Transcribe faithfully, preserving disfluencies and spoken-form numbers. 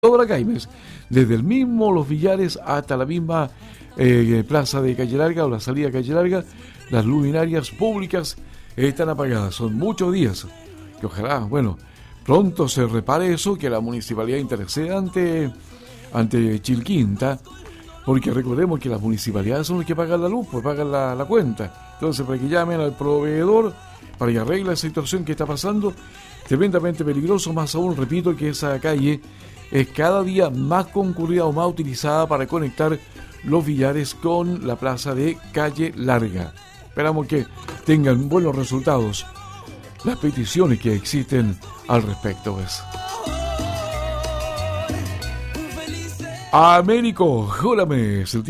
toda la Caimés, desde el mismo Los Villares hasta la misma eh, plaza de Calle Larga o la salida de Calle Larga, las luminarias públicas están apagadas. Son muchos días que ojalá, bueno, pronto se repare eso, que la municipalidad interceda ante, ante Chilquinta, porque recordemos que las municipalidades son las que pagan la luz, pues pagan la, la cuenta. Entonces, para que llamen al proveedor para que arregle la situación que está pasando, tremendamente peligroso, más aún, repito, que esa calle es cada día más concurrida o más utilizada para conectar Los Villares con la plaza de Calle Larga. Esperamos que tengan buenos resultados las peticiones que existen al respecto, pues. Américo, júrame,